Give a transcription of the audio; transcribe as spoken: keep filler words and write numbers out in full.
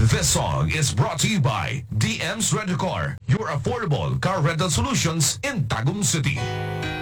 This song is brought to you by D M's Rent-A-Car, your affordable car rental solutions in Tagum City.